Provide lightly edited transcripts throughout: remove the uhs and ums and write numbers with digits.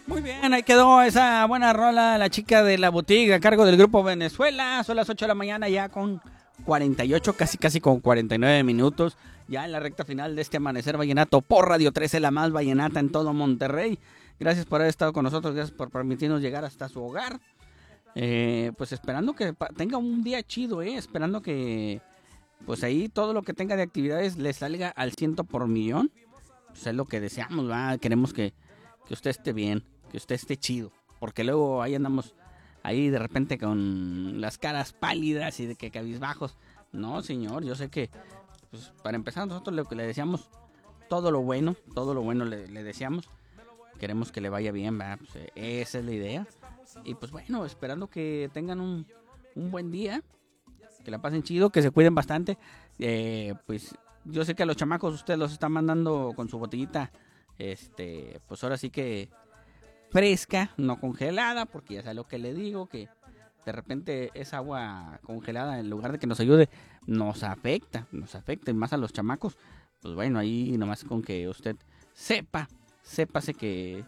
Muy bien, ahí quedó esa buena rola, La Chica de la Botiga, a cargo del Grupo Venezuela. Son las 8 de la mañana ya con 48, casi con 49 minutos. Ya en la recta final de este Amanecer Vallenato por Radio 13, la más vallenata en todo Monterrey. Gracias por haber estado con nosotros, gracias por permitirnos llegar hasta su hogar. Pues esperando que tenga un día chido, esperando que pues ahí todo lo que tenga de actividades le salga al 100 por millón. Pues es lo que deseamos, ¿verdad? Queremos que usted esté bien, que usted esté chido, porque luego ahí andamos ahí de repente con las caras pálidas y de que cabizbajos. No, señor, yo sé que pues, para empezar nosotros lo que le deseamos, todo lo bueno le deseamos. Queremos que le vaya bien, ¿verdad? Pues, esa es la idea. Y pues bueno, esperando que tengan un buen día, que la pasen chido, que se cuiden bastante. Pues yo sé que a los chamacos usted los está mandando con su botellita, pues ahora sí que fresca, no congelada, porque ya sabe lo que le digo, que de repente esa agua congelada, en lugar de que nos ayude, nos afecta, y más a los chamacos. Pues bueno, ahí nomás con que usted sépase que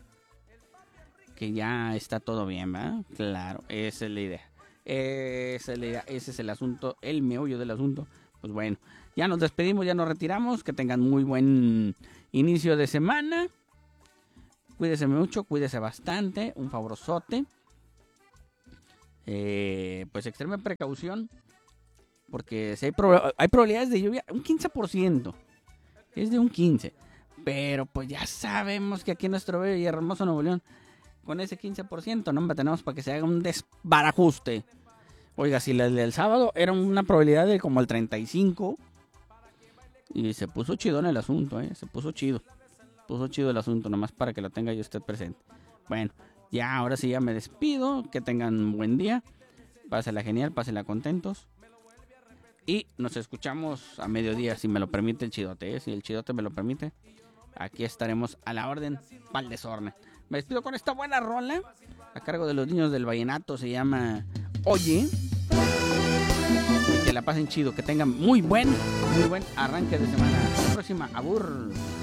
ya está todo bien, ¿verdad? Claro, esa es la idea. Ese es el asunto, el meollo del asunto. Pues bueno, ya nos despedimos, ya nos retiramos. Que tengan muy buen inicio de semana. Cuídese mucho, cuídese bastante. Un favorosote. Pues extreme precaución. Porque si hay probabilidades de lluvia, un 15%. Es de un 15%. Pero pues ya sabemos que aquí en nuestro bello y hermoso Nuevo León, con ese 15%, no tenemos para que se haga un desbarajuste. Oiga, si la del sábado era una probabilidad de como el 35%, y se puso chido en el asunto, se puso chido el asunto, nomás para que lo tenga yo usted presente. Bueno, ya ahora sí ya me despido, que tengan un buen día, pásela genial, pásela contentos, y nos escuchamos a mediodía, si me lo permite el chidote, si el chidote me lo permite, aquí estaremos a la orden pa'l desorden. Me despido con esta buena rola, a cargo de los niños del vallenato, se llama Oye. Y que la pasen chido, que tengan muy buen arranque de semana. Hasta la próxima, abur.